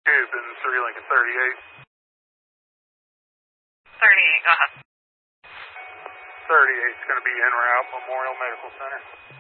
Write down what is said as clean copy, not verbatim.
It's in 3 Lincoln 38. 38, go ahead. 38 is going to be en route, Memorial Medical Center.